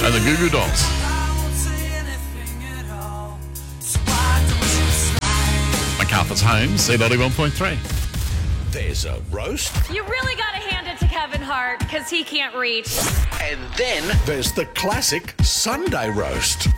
and the Goo Goo Dolls. MacArthur's Home, C91.3. There's a roast. You really got to hand it to Kevin Hart because he can't reach. And then there's the classic Sunday roast.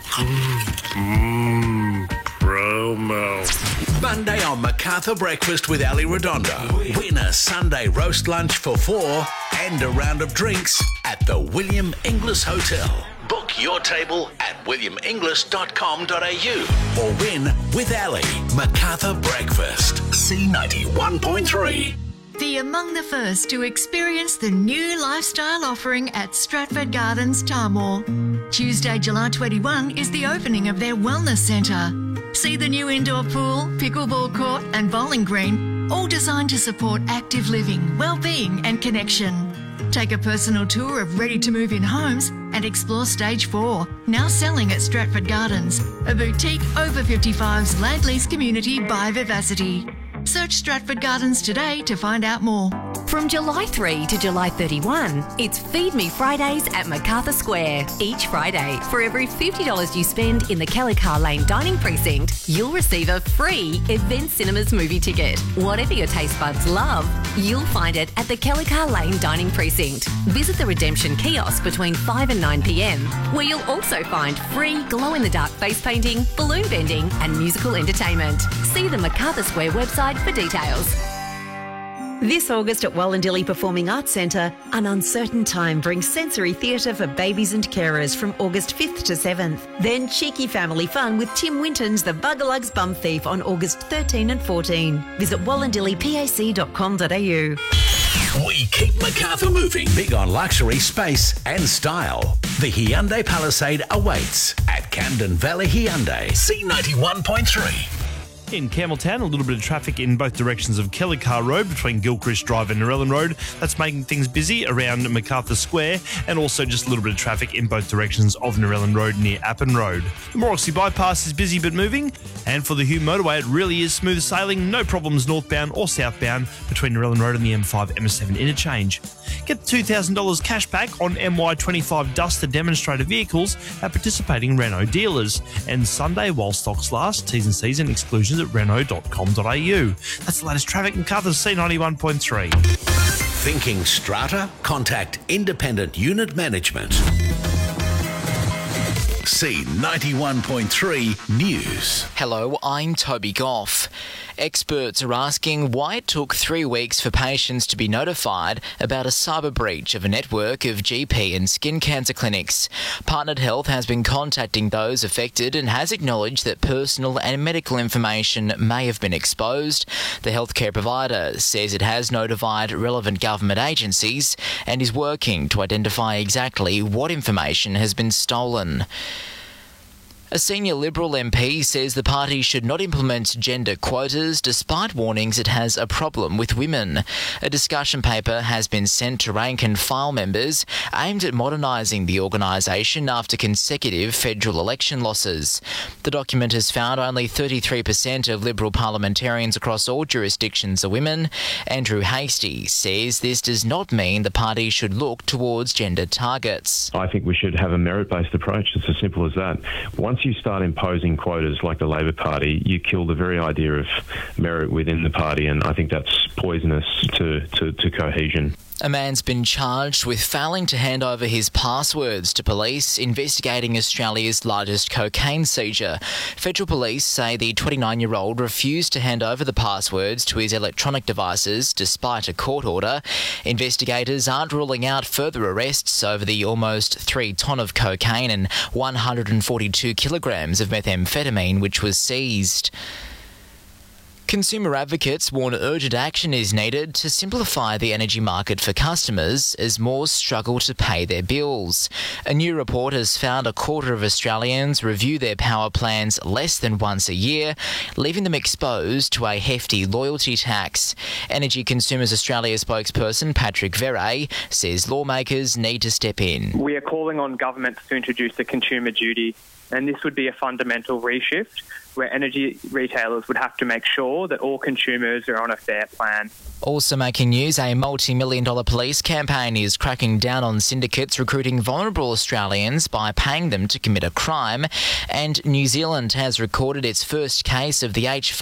Promo. Monday on MacArthur Breakfast with Ali Redondo. Win a Sunday roast lunch for 4 and a round of drinks at the William Inglis Hotel. Book your table at williaminglis.com.au or win with Ali. MacArthur Breakfast. C91.3. Be among the first to experience the new lifestyle offering at Stratford Gardens, Tarmore. Tuesday, July 21 is the opening of their wellness centre. See the new indoor pool, pickleball court and bowling green, all designed to support active living, well-being and connection. Take a personal tour of ready-to-move-in homes and explore Stage 4, now selling at Stratford Gardens, a boutique over 55's land lease community by Vivacity. Search Stratford Gardens today to find out more. From July 3 to July 31, it's Feed Me Fridays at MacArthur Square. Each Friday, for every $50 you spend in the Kellycar Lane Dining Precinct, you'll receive a free Event Cinemas movie ticket. Whatever your taste buds love, you'll find it at the Kellycar Lane Dining Precinct. Visit the Redemption Kiosk between 5 and 9 p.m, where you'll also find free glow-in-the-dark face painting, balloon bending and musical entertainment. See the MacArthur Square website for details. This August at Wallandilly Performing Arts Centre, An Uncertain Time brings sensory theatre for babies and carers from August 5th to 7th. Then cheeky family fun with Tim Winton's The Bugalugs Bum Thief on August 13 and 14. Visit wallandillypac.com.au. We keep MacArthur moving. Big on luxury, space and style. The Hyundai Palisade awaits at Camden Valley Hyundai. C91.3. In Campbelltown, a little bit of traffic in both directions of Kellycar Road between Gilchrist Drive and Narellan Road. That's making things busy around MacArthur Square, and also just a little bit of traffic in both directions of Narellan Road near Appin Road. The Morrissey Bypass is busy but moving, and for the Hume Motorway, it really is smooth sailing. No problems northbound or southbound between Narellan Road and the M5 M7 interchange. Get $2,000 cash back on MY25 Duster demonstrator vehicles at participating Renault dealers. And Sunday, while stocks last, T's and C's and exclusions at Renault.com.au. That's the latest traffic in MacArthur C91.3. Thinking strata? Contact Independent Unit Management. C91.3 News. Hello, I'm Toby Goff. Experts are asking why it took 3 weeks for patients to be notified about a cyber breach of a network of GP and skin cancer clinics. Partnered Health has been contacting those affected and has acknowledged that personal and medical information may have been exposed. The healthcare provider says it has notified relevant government agencies and is working to identify exactly what information has been stolen. A senior Liberal MP says the party should not implement gender quotas despite warnings it has a problem with women. A discussion paper has been sent to rank and file members aimed at modernising the organisation after consecutive federal election losses. The document has found only 33% of Liberal parliamentarians across all jurisdictions are women. Andrew Hastie says this does not mean the party should look towards gender targets. I think we should have a merit-based approach. It's as simple as that. Once you start imposing quotas like the Labor Party, you kill the very idea of merit within the party, and I think that's poisonous to cohesion. A man's been charged with failing to hand over his passwords to police investigating Australia's largest cocaine seizure. Federal police say the 29-year-old refused to hand over the passwords to his electronic devices despite a court order. Investigators aren't ruling out further arrests over the almost 3 tonne of cocaine and 142 kilograms of methamphetamine which was seized. Consumer advocates warn urgent action is needed to simplify the energy market for customers as more struggle to pay their bills. A new report has found a quarter of Australians review their power plans less than once a year, leaving them exposed to a hefty loyalty tax. Energy Consumers Australia spokesperson Patrick Verret says lawmakers need to step in. We are calling on governments to introduce a consumer duty, and this would be a fundamental reshift where energy retailers would have to make sure that all consumers are on a fair plan. Also making news, a multi-million-dollar police campaign is cracking down on syndicates recruiting vulnerable Australians by paying them to commit a crime. And New Zealand has recorded its first case of the H5